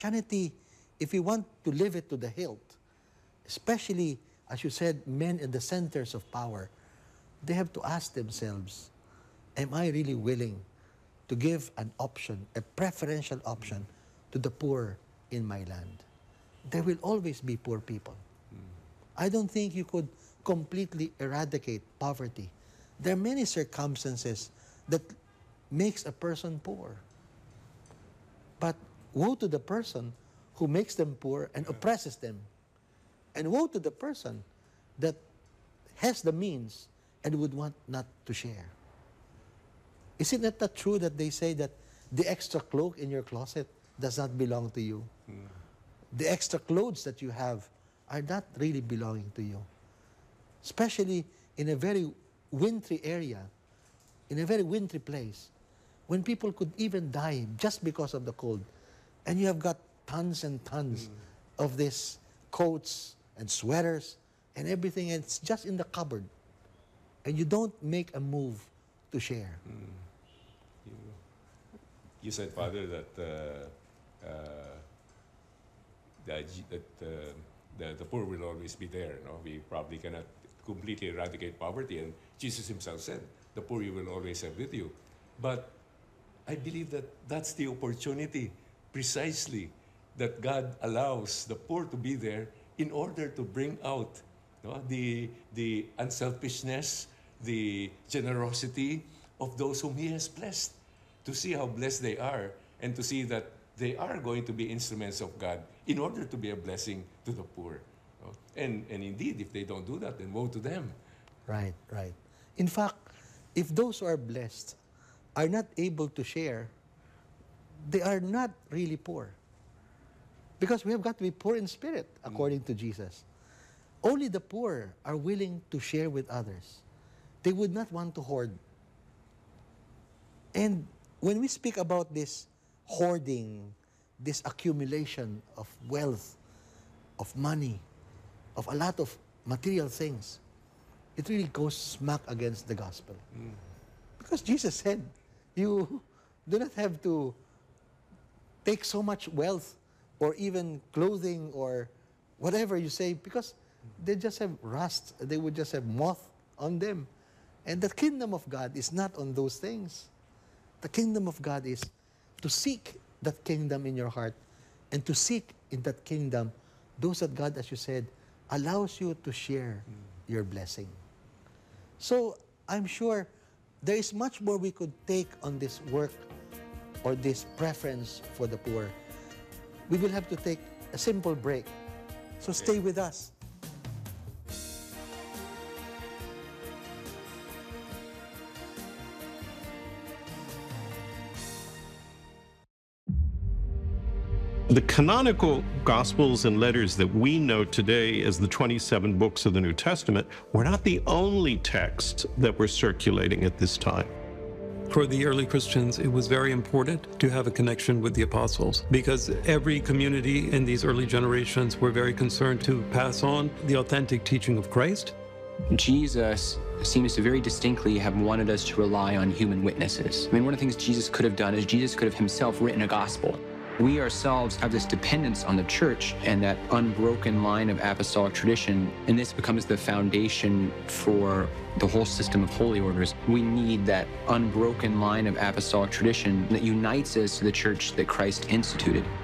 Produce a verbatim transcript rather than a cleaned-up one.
Christianity, if we want to live it to the hilt, especially, as you said, men in the centers of power, they have to ask themselves, am I really willing to give an option, a preferential option, to the poor in my land? There will always be poor people. Mm. I don't think you could completely eradicate poverty. There are many circumstances that makes a person poor. But woe to the person who makes them poor and oppresses them. And woe to the person that has the means and would want not to share. Isn't it not true that they say that the extra cloak in your closet does not belong to you? Mm. The extra clothes that you have are not really belonging to you. Especially in a very wintry area, in a very wintry place, when people could even die just because of the cold. And you have got tons and tons mm. of these coats and sweaters and everything, and it's just in the cupboard. And you don't make a move to share. Mm. You, you said, Father, that, uh, uh, that, that uh, the, the poor will always be there. No? We probably cannot completely eradicate poverty. And Jesus himself said, the poor you will always have with you. But I believe that that's the opportunity, precisely, that God allows the poor to be there in order to bring out no, the, the unselfishness, the generosity of those whom he has blessed, to see how blessed they are and to see that they are going to be instruments of God in order to be a blessing to the poor. No? And, and indeed, if they don't do that, then woe to them. Right, right. In fact, if those who are blessed are not able to share, they are not really poor. Because we have got to be poor in spirit, according mm. to Jesus. Only the poor are willing to share with others. They would not want to hoard. And when we speak about this hoarding, this accumulation of wealth, of money, of a lot of material things, it really goes smack against the gospel. Mm. Because Jesus said, you do not have to take so much wealth or even clothing or whatever you say, because they just have rust, they would just have moth on them. And the kingdom of God is not on those things. The kingdom of God is to seek that kingdom in your heart and to seek in that kingdom those that God, as you said, allows you to share mm. your blessing. So I'm sure there is much more we could take on this work or this preference for the poor. We will have to take a simple break. So stay with us. The canonical Gospels and letters that we know today as the twenty-seven books of the New Testament were not the only texts that were circulating at this time. For the early Christians, it was very important to have a connection with the apostles, because every community in these early generations were very concerned to pass on the authentic teaching of Christ. Jesus seems to very distinctly have wanted us to rely on human witnesses. I mean, one of the things Jesus could have done is Jesus could have himself written a gospel. We ourselves have this dependence on the church and that unbroken line of apostolic tradition, and this becomes the foundation for the whole system of holy orders. We need that unbroken line of apostolic tradition that unites us to the church that Christ instituted.